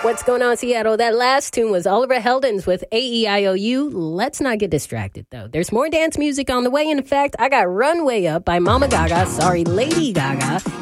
What's going on, Seattle? That last tune was Oliver Heldens with AEIOU. Let's not get distracted, though. There's more dance music on the way. In fact, I got Runway Up by Mama Gaga. Sorry, Lady Gaga.